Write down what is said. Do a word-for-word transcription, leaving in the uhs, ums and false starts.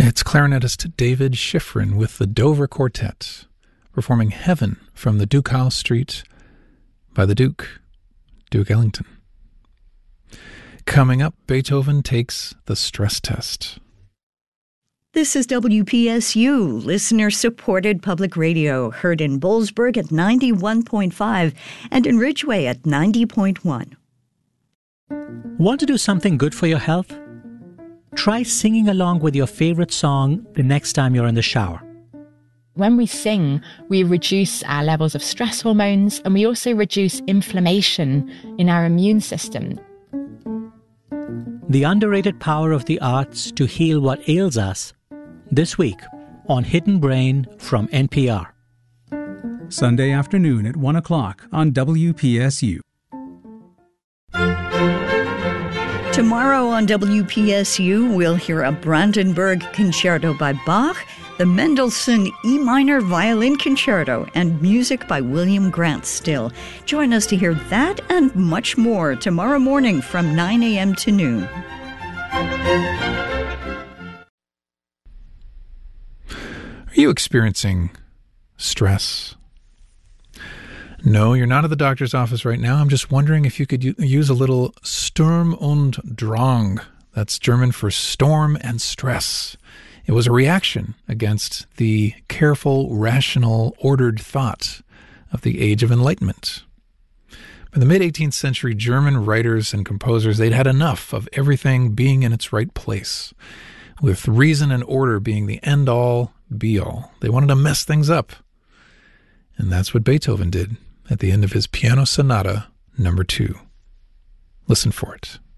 It's clarinetist David Schifrin with the Dover Quartet, performing Heaven from the Duke House Street by the Duke, Duke Ellington. Coming up, Beethoven takes the stress test. This is W P S U, listener-supported public radio, heard in Boalsburg at ninety-one point five and in Ridgeway at ninety point one. Want to do something good for your health? Try singing along with your favorite song the next time you're in the shower. When we sing, we reduce our levels of stress hormones and we also reduce inflammation in our immune system. The underrated power of the arts to heal what ails us, this week on Hidden Brain from N P R. Sunday afternoon at one o'clock on W P S U. Tomorrow on W P S U, we'll hear a Brandenburg Concerto by Bach, the Mendelssohn E minor Violin Concerto, and music by William Grant Still. Join us to hear that and much more tomorrow morning from nine a.m. to noon. Are you experiencing stress? No, you're not at the doctor's office right now. I'm just wondering if you could u- use a little Sturm und Drang. That's German for storm and stress. It was a reaction against the careful, rational, ordered thought of the Age of Enlightenment. By the mid-eighteenth century, German writers and composers, they'd had enough of everything being in its right place, with reason and order being the end-all, be-all. They wanted to mess things up. And that's what Beethoven did at the end of his Piano Sonata number two. Listen for it.